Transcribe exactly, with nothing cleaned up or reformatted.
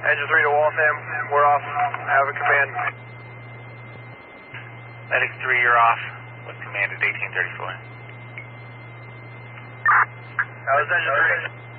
Engine three to Waltham, we're off. Have a command. Medic three, you're off. With command at eighteen thirty-four. That was engine three.